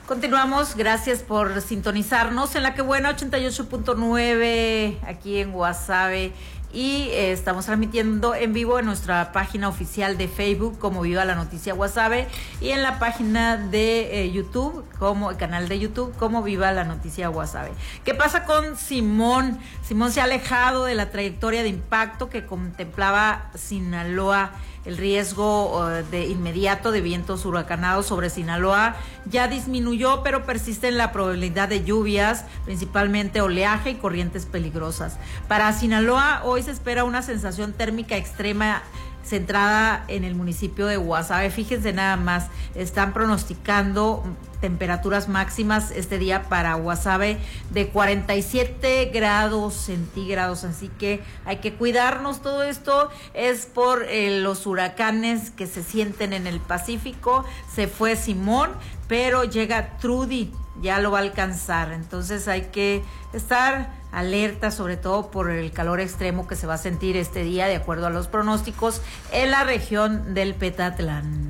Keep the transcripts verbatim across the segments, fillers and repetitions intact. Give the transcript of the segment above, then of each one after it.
Continuamos, gracias por sintonizarnos en La Que Buena ochenta y ocho punto nueve aquí en Guasave y eh, estamos transmitiendo en vivo en nuestra página oficial de Facebook como Viva la Noticia Guasave y en la página de eh, YouTube, como el canal de YouTube como Viva la Noticia Guasave. ¿Qué pasa con Simón? Simón se ha alejado de la trayectoria de impacto que contemplaba Sinaloa. El riesgo uh, de inmediato de vientos huracanados sobre Sinaloa ya disminuyó, pero persiste en la probabilidad de lluvias, principalmente oleaje y corrientes peligrosas. Para Sinaloa, hoy se espera una sensación térmica extrema centrada en el municipio de Guasave. Fíjense nada más, están pronosticando temperaturas máximas este día para Guasave de cuarenta y siete grados centígrados, así que hay que cuidarnos. Todo esto es por eh, los huracanes que se sienten en el Pacífico. Se fue Simón, pero llega Trudy, ya lo va a alcanzar, entonces hay que estar alerta, sobre todo por el calor extremo que se va a sentir este día, de acuerdo a los pronósticos, en la región del Petatlán.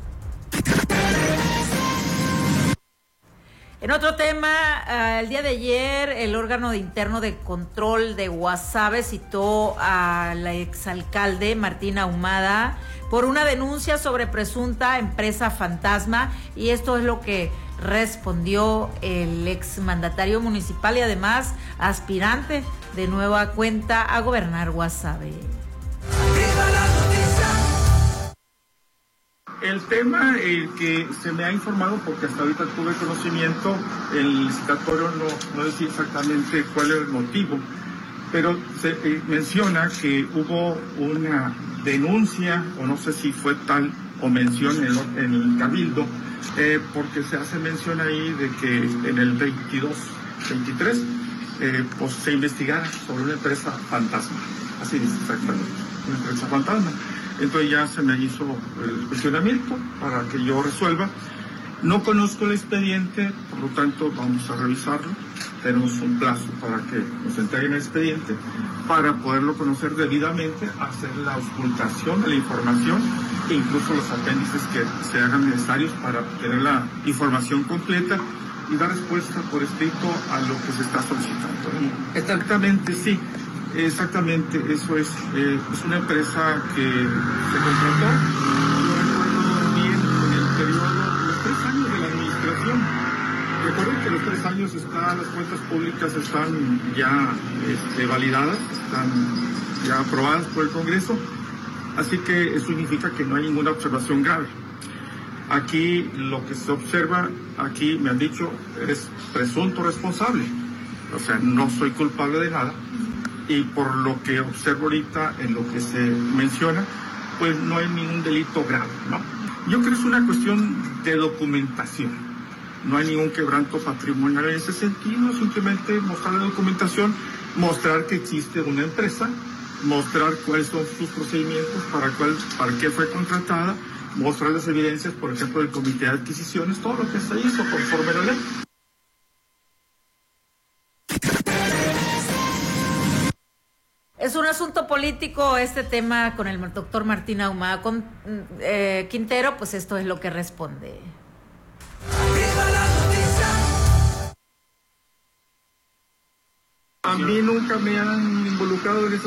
En otro tema, uh, el día de ayer, el órgano de interno de control de Guasave citó al exalcalde Martín Ahumada por una denuncia sobre presunta empresa fantasma, y esto es lo que respondió el exmandatario municipal y además aspirante de nueva cuenta a gobernar Guasave. El tema el que se me ha informado, porque hasta ahorita tuve conocimiento, el licitatorio no, no decía exactamente cuál era el motivo, pero se eh, menciona que hubo una denuncia, o no sé si fue tal o mención en el, en el Cabildo, eh, porque se hace mención ahí de que en el veintidós, veintitrés, eh, pues se investigara sobre una empresa fantasma, así dice exactamente, una empresa fantasma. Entonces ya se me hizo el cuestionamiento para que yo resuelva. No conozco el expediente, por lo tanto vamos a revisarlo. Tenemos un plazo para que nos entreguen el expediente para poderlo conocer debidamente, hacer la auscultación de la información e incluso los apéndices que se hagan necesarios para tener la información completa y dar respuesta por escrito a lo que se está solicitando. Exactamente, sí. Exactamente, eso es, eh, es una empresa que se contrató, no recuerdo bien, en el periodo, los tres años de la administración. Recuerden que los tres años están, las cuentas públicas están ya este, validadas, están ya aprobadas por el Congreso, así que eso significa que no hay ninguna observación grave. Aquí lo que se observa, aquí me han dicho, es presunto responsable, o sea, no soy culpable de nada. Y por lo que observo ahorita en lo que se menciona, pues no hay ningún delito grave, ¿no? Yo creo que es una cuestión de documentación. No hay ningún quebranto patrimonial en ese sentido, simplemente mostrar la documentación, mostrar que existe una empresa, mostrar cuáles son sus procedimientos, para, cuál, para qué fue contratada, mostrar las evidencias, por ejemplo, del comité de adquisiciones, todo lo que se hizo conforme a la ley. Es un asunto político este tema con el doctor Martín Ahumada. Con eh, Quintero, pues esto es lo que responde. A mí nunca me han involucrado en eso.